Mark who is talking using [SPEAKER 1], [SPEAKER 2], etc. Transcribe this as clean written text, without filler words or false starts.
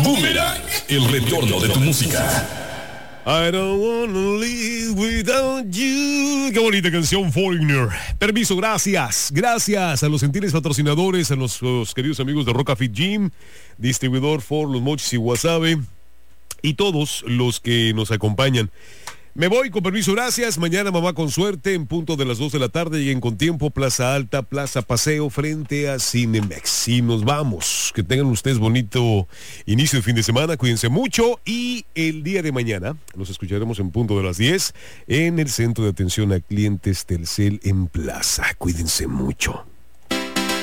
[SPEAKER 1] Boomerang, el retorno de tu música.
[SPEAKER 2] I don't wanna live without you. Qué bonita canción, Foreigner. Permiso, gracias. Gracias a los gentiles patrocinadores, a los queridos amigos de Roca Fit Gym, distribuidor for Los Mochis y Wasabe, y todos los que nos acompañan. Me voy, con permiso, gracias. Mañana, mamá, con suerte, en punto de las 2 de la tarde, lleguen con tiempo, Plaza Alta, Plaza Paseo, frente a Cinemex. Y nos vamos. Que tengan ustedes bonito inicio de fin de semana, cuídense mucho. Y el día de mañana nos escucharemos en punto de las 10 en el Centro de Atención a Clientes Telcel en Plaza. Cuídense mucho.